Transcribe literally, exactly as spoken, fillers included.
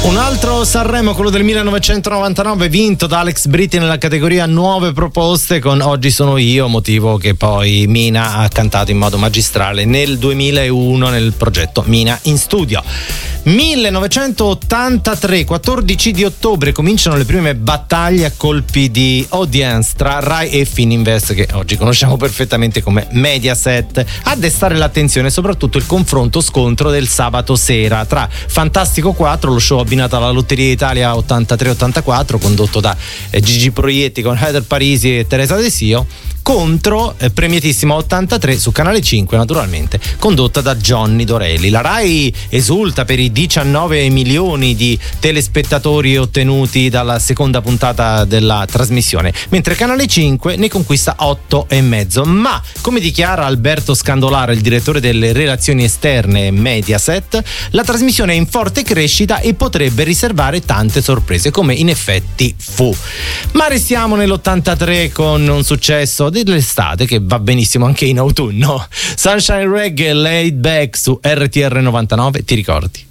Un altro Sanremo, quello del millenovecentonovantanove, vinto da Alex Britti nella categoria nuove proposte con Oggi sono io, motivo che poi Mina ha cantato in modo magistrale nel duemilauno nel progetto Mina in Studio. millenovecentottantatré, quattordici di ottobre, cominciano le prime battaglie a colpi di audience tra Rai e Fininvest, che oggi conosciamo perfettamente come Mediaset. A destare l'attenzione soprattutto il confronto scontro del sabato sera tra Fantastico quattro, lo show abbinato alla Lotteria Italia ottantatré ottantaquattro, condotto da eh, Gigi Proietti con Heather Parisi e Teresa De Sio, contro eh, Premiatissima ottantatré su Canale cinque, naturalmente condotta da Johnny Dorelli. La Rai esulta per i diciannove milioni di telespettatori ottenuti dalla seconda puntata della trasmissione, mentre Canale cinque ne conquista otto e mezzo. Ma, come dichiara Alberto Scandolaro, il direttore delle relazioni esterne Mediaset, la trasmissione è in forte crescita e potrebbe riservare tante sorprese, come in effetti fu. Ma restiamo nell'ottantatré con un successo dell'estate che va benissimo anche in autunno. Sunshine Reggae, Laid Back su R T R novantanove, ti ricordi?